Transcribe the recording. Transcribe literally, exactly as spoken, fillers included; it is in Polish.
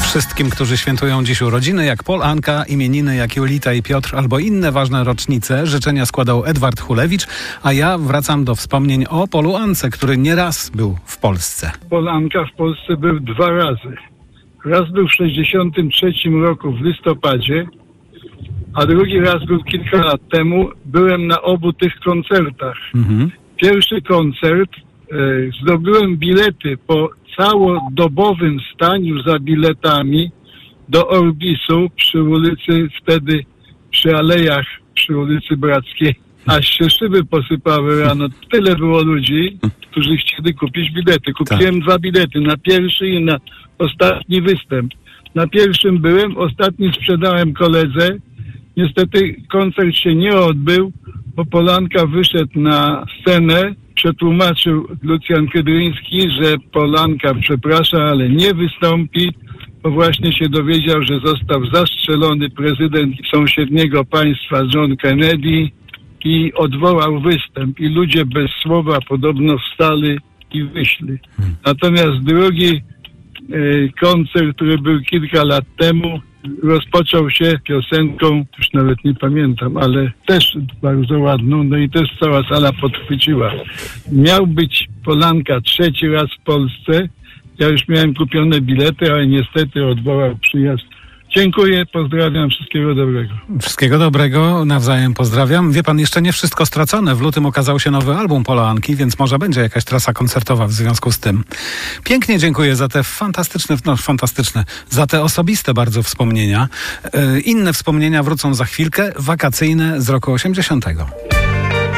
Wszystkim, którzy świętują dziś urodziny, jak Pol, Anka, imieniny jak Julita i Piotr, albo inne ważne rocznice, życzenia składał Edward Hulewicz, a ja wracam do wspomnień o Polu Ance, który nieraz był w Polsce. Pol Anka w Polsce był dwa razy. Raz był w sześćdziesiątym trzecim roku w listopadzie, a drugi raz był kilka lat temu. Byłem na obu tych koncertach. Mhm. Pierwszy koncert e, zdobyłem bilety po całodobowym staniu za biletami do Orbisu przy ulicy, wtedy przy Alejach, przy ulicy Brackiej. Aż się szyby posypały rano. Tyle było ludzi, którzy chcieli kupić bilety. Kupiłem tak. dwa bilety, na pierwszy i na ostatni występ. Na pierwszym byłem, ostatni sprzedałem koledze. Niestety koncert się nie odbył, bo Polanka wyszedł na scenę, przetłumaczył Lucjan Kydryński, że Polanka przeprasza, ale nie wystąpi, bo właśnie się dowiedział, że został zastrzelony prezydent sąsiedniego państwa John Kennedy i odwołał występ. I ludzie bez słowa podobno wstali i wyszli. Natomiast drugi e, koncert, który był kilka lat temu, rozpoczął się piosenką, już nawet nie pamiętam, ale też bardzo ładną, no i też cała sala podchwyciła. Miał być Polanka trzeci raz w Polsce. Ja już miałem kupione bilety, ale niestety odwołał przyjazd. Dziękuję, pozdrawiam, wszystkiego dobrego. Wszystkiego dobrego, nawzajem pozdrawiam. Wie pan, jeszcze nie wszystko stracone. W lutym okazał się nowy album Pola Anki, więc może będzie jakaś trasa koncertowa w związku z tym. Pięknie dziękuję za te fantastyczne, no fantastyczne, za te osobiste bardzo wspomnienia. Yy, inne wspomnienia wrócą za chwilkę, wakacyjne z roku osiemdziesiątego.